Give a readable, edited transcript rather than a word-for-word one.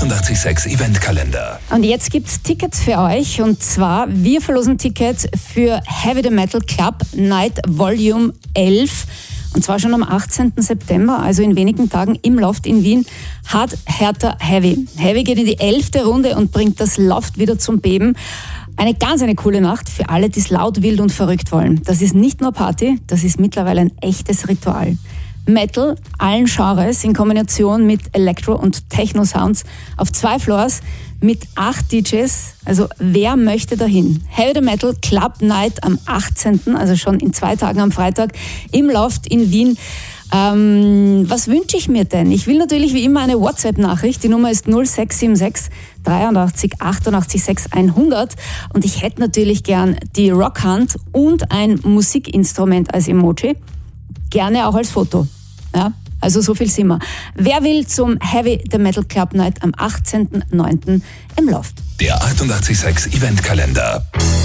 886 Eventkalender. Und jetzt gibt's Tickets für euch, und zwar, wir verlosen Tickets für Heavy the Metal Club Night Volume 11. Und zwar schon am 18. September, also in wenigen Tagen, im Loft in Wien. Hart, härter, Heavy. Heavy geht in die 11. Runde und bringt das Loft wieder zum Beben. Eine coole Nacht für alle, die es laut, wild und verrückt wollen. Das ist nicht nur Party, das ist mittlerweile ein echtes Ritual. Metal, allen Genres, in Kombination mit Elektro- und Techno-Sounds auf 2 Floors mit 8 DJs. Also wer möchte dahin? Heavy the Metal Club Night am 18., also schon in 2 Tagen am Freitag, im Loft in Wien. Was wünsche ich mir denn? Ich will natürlich wie immer eine WhatsApp-Nachricht. Die Nummer ist 0676 83 88 6 100. Und ich hätte natürlich gern die Rockhand und ein Musikinstrument als Emoji. Gerne auch als Foto. Ja, also so viel sind wir. Wer will zum Heavy the Metal Club Night am 18.09. im Loft? Der 886 Eventkalender.